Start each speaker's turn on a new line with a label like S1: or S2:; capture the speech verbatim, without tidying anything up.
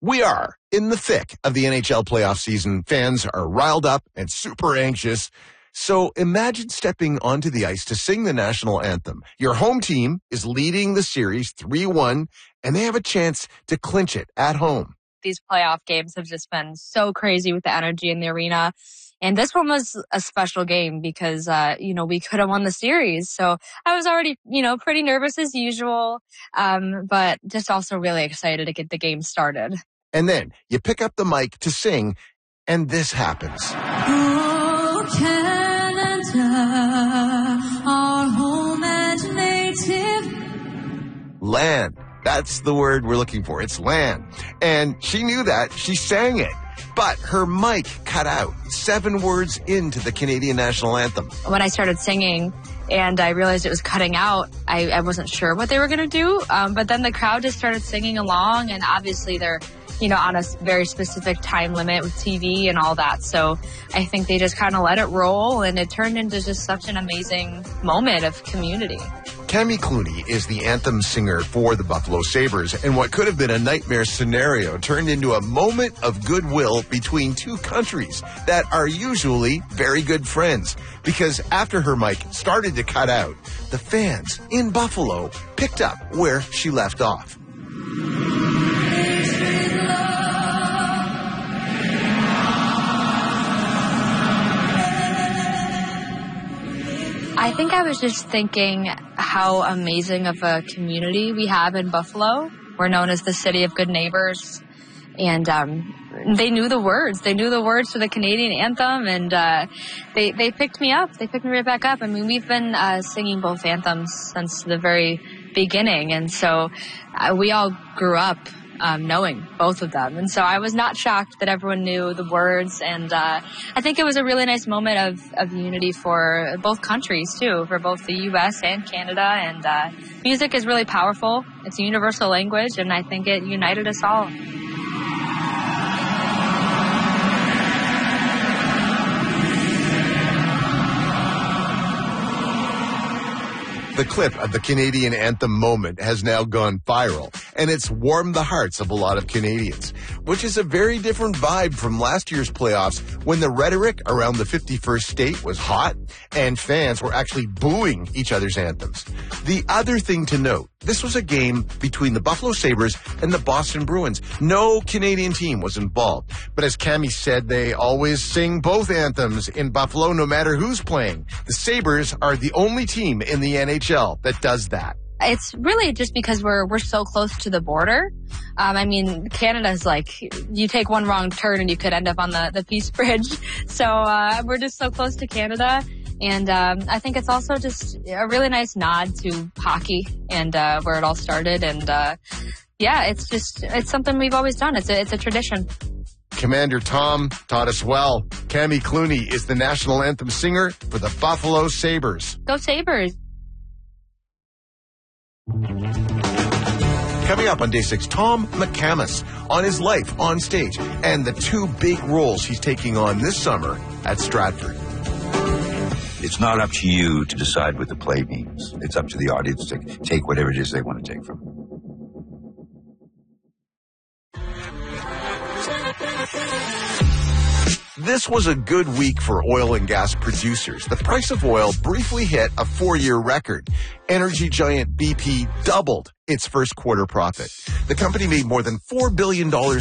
S1: We are in the thick of the N H L playoff season. Fans are riled up and super anxious. So imagine stepping onto the ice to sing the national anthem. Your home team is leading the series three one, and they have a chance to clinch it at home.
S2: These playoff games have just been so crazy with the energy in the arena. And this one was a special game because, uh, you know, we could have won the series. So I was already, you know, pretty nervous as usual, um, but just also really excited to get the game started.
S1: And then you pick up the mic to sing, and this happens.
S3: Oh, Canada, our home and native
S1: Land. That's the word we're looking for. It's land. And she knew that. She sang it. But her mic cut out seven words into the Canadian national anthem.
S2: When I started singing and I realized it was cutting out, I, I wasn't sure what they were going to do. Um, but then the crowd just started singing along, and obviously they're, you know, on a very specific time limit with T V and all that. So I think they just kind of let it roll, and it turned into just such an amazing moment of community.
S1: Cammy Clooney is the anthem singer for the Buffalo Sabres, and what could have been a nightmare scenario turned into a moment of goodwill between two countries that are usually very good friends. Because after her mic started to cut out, the fans in Buffalo picked up where she left off.
S2: I think I was just thinking how amazing of a community we have in Buffalo. We're known as the city of good neighbors, and um, they knew the words. They knew the words to the Canadian anthem, and uh, they they picked me up. They picked me right back up. I mean, we've been uh, singing both anthems since the very beginning, and so uh, we all grew up Um, knowing both of them. And so I was not shocked that everyone knew the words. And uh, I think it was a really nice moment of, of unity for both countries, too, for both the U S and Canada. And uh, music is really powerful. It's a universal language, and I think it united us all.
S1: The clip of the Canadian anthem moment has now gone viral, and it's warmed the hearts of a lot of Canadians, which is a very different vibe from last year's playoffs when the rhetoric around the fifty-first state was hot and fans were actually booing each other's anthems. The other thing to note, this was a game between the Buffalo Sabres and the Boston Bruins. No Canadian team was involved, but as Cammy said, they always sing both anthems in Buffalo no matter who's playing. The Sabres are the only team in the N H L that does that.
S2: It's really just because we're we're so close to the border. Um, I mean, Canada's like, you take one wrong turn and you could end up on the, the Peace Bridge. So uh, we're just so close to Canada. And um, I think it's also just a really nice nod to hockey and uh, where it all started. And uh, yeah, it's just, it's something we've always done. It's a, it's a tradition.
S1: Commander Tom taught us well. Cammy Clooney is the national anthem singer for the Buffalo Sabres.
S2: Go Sabres.
S1: Coming up on Day six, Tom McCamus on his life on stage and the two big roles he's taking on this summer at Stratford.
S4: It's not up to you to decide what the play means. It's up to the audience to take whatever it is they want to take from it.
S1: This was a good week for oil and gas producers. The price of oil briefly hit a four-year record. Energy giant B P doubled its first quarter profit. The company made more than four billion dollars